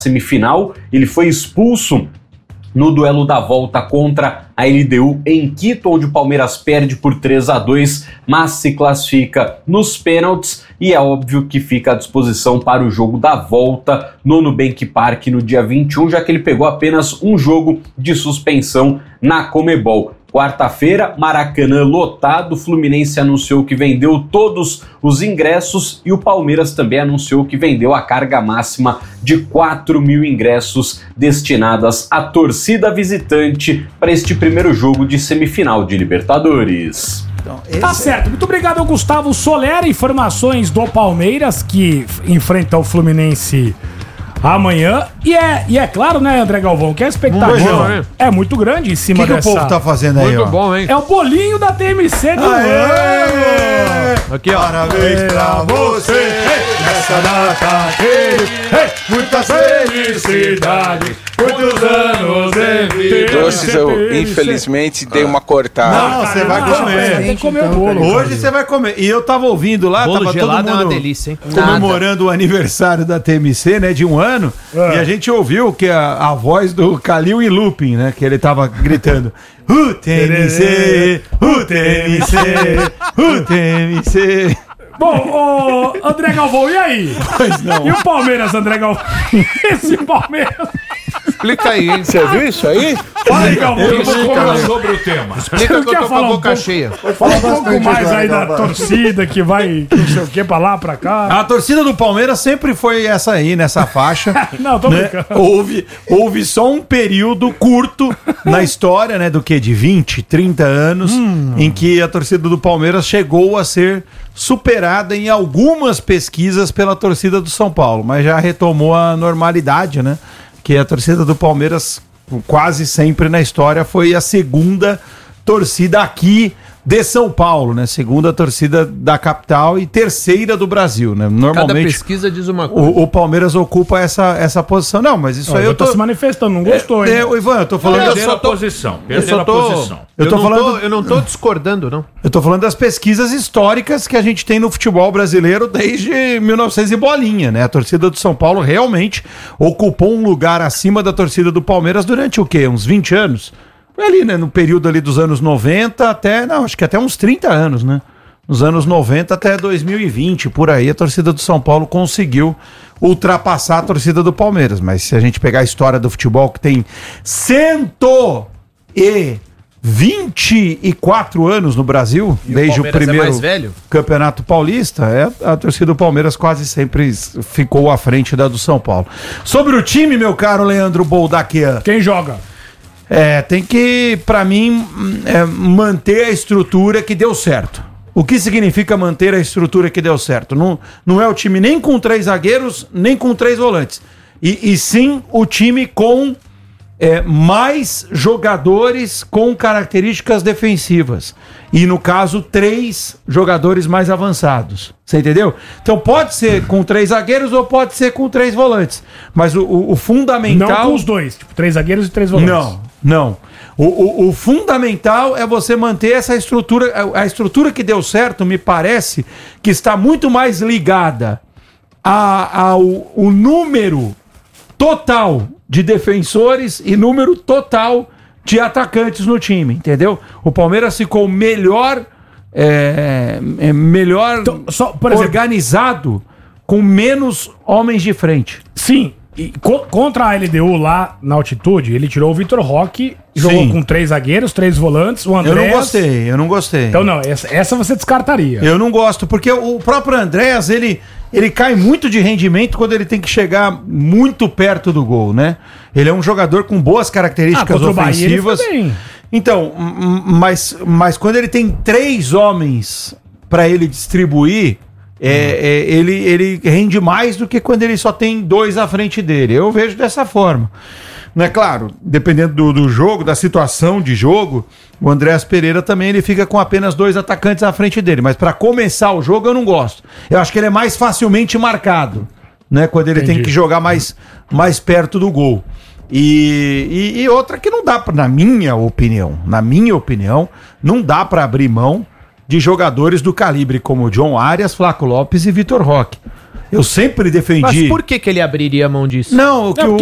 semifinal. Ele foi expulso no duelo da volta contra a LDU em Quito, onde o Palmeiras perde por 3-2, mas se classifica nos pênaltis e é óbvio que fica à disposição para o jogo da volta no Nubank Park no dia 21, já que ele pegou apenas um jogo de suspensão na Conmebol. Quarta-feira, Maracanã lotado, o Fluminense anunciou que vendeu todos os ingressos e o Palmeiras também anunciou que vendeu a carga máxima de 4.000 ingressos destinadas à torcida visitante para este primeiro jogo de semifinal de Libertadores. Tá certo, muito obrigado ao Gustavo Soler. Informações do Palmeiras que enfrenta o Fluminense amanhã. E é claro, né, André Galvão, que a expectativa é muito grande em cima dessa... O que o povo tá fazendo aí, muito bom, hein? É o bolinho da TMC do ano. Aqui, ó. Parabéns pra você nessa data querida. Muitas felicidades, muitos anos de vida. Doces, eu infelizmente dei uma cortada. Não, você vai comer. Tem que comer o bolo. Hoje você vai comer. E eu tava ouvindo lá, Bolo tava gelado todo mundo é uma delícia, hein? comemorando o aniversário da TMC, né, de um ano. E a gente ouviu que a voz do Kalil e Lupin, né, que ele tava gritando: TMC, TMC, TMC. Bom, André Galvão, e aí? Pois não. E o Palmeiras, André Galvão? Esse Palmeiras... Explica aí, hein? Você viu isso aí? Fala aí, Galvão. Sobre o tema. Explica que eu tô com a boca cheia. Fala um pouco mais aí da torcida que vai, não sei o que, pra lá, pra cá. A torcida do Palmeiras sempre foi essa aí, nessa faixa. Não, tô brincando. Houve só um período curto na história, né, do que? De 20, 30 anos, em que a torcida do Palmeiras chegou a ser superada em algumas pesquisas pela torcida do São Paulo, mas já retomou a normalidade, né? Que a torcida do Palmeiras quase sempre na história foi a segunda torcida aqui de São Paulo, né? Segunda torcida da capital e terceira do Brasil, né? Normalmente Cada pesquisa diz uma coisa. o Palmeiras ocupa essa posição. Não, mas isso aí eu tô se manifestando, não gostou, hein? Ivan, eu tô falando Perderam a posição. Eu não tô discordando, não. Eu tô falando das pesquisas históricas que a gente tem no futebol brasileiro desde 1900 e bolinha, né? A torcida do São Paulo realmente ocupou um lugar acima da torcida do Palmeiras durante o quê? Uns 20 anos? Foi ali, né? No período ali dos anos 90 até... Não, acho que até uns 30 anos, né? Nos anos 90 até 2020, por aí, a torcida do São Paulo conseguiu ultrapassar a torcida do Palmeiras. Mas se a gente pegar a história do futebol, que tem 124 anos no Brasil, desde o primeiro mais velho? Campeonato Paulista, a torcida do Palmeiras quase sempre ficou à frente da do São Paulo. Sobre o time, meu caro Leandro Boldaquian. Quem joga? Tem que, pra mim, manter a estrutura que deu certo. O que significa manter a estrutura que deu certo? Não é o time nem com 3 zagueiros, nem com 3 volantes. E sim o time com mais jogadores com características defensivas. E, no caso, 3 jogadores mais avançados. Você entendeu? Então pode ser com 3 zagueiros ou pode ser com 3 volantes. Mas o fundamental... Não com os dois, tipo 3 zagueiros e 3 volantes. Não. O fundamental é você manter essa estrutura. A estrutura que deu certo, me parece, que está muito mais ligada ao número total de defensores e número total de atacantes no time, entendeu? O Palmeiras ficou melhor então, por exemplo, organizado com menos homens de frente. Sim. E contra a LDU lá na altitude, ele tirou o Vitor Roque, jogou com 3 zagueiros, 3 volantes, o Andrés... Eu não gostei. Então não, essa você descartaria. Eu não gosto, porque o próprio Andrés, ele cai muito de rendimento quando ele tem que chegar muito perto do gol, né? Ele é um jogador com boas características ofensivas. Bahia, ele foi bem. Então, mas quando ele tem 3 homens para ele distribuir... ele rende mais do que quando ele só tem 2 à frente dele. Eu vejo dessa forma. Não é claro, dependendo do jogo, da situação de jogo, o Andrés Pereira também ele fica com apenas 2 atacantes à frente dele. Mas para começar o jogo eu não gosto. Eu acho que ele é mais facilmente marcado, né? Quando ele tem que jogar mais perto do gol. E outra que não dá, na minha opinião, não dá para abrir mão de jogadores do calibre como John Arias, Flaco Lopes e Vitor Roque. Eu sempre defendi... Mas por que ele abriria a mão disso? Não, o que